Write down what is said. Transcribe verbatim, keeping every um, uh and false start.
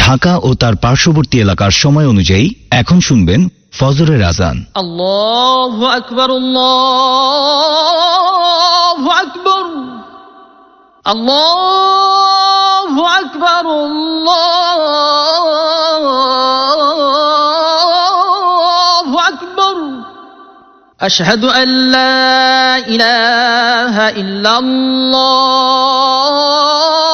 ঢাকা ও তার পার্শ্ববর্তী এলাকার সময় অনুযায়ী এখন শুনবেন ফজরের আজান। আল্লাহু আকবার, আল্লাহু আকবার, আল্লাহু আকবার, আল্লাহু আকবার। আশহাদু আল্লা ইলাহা ইল্লাল্লাহ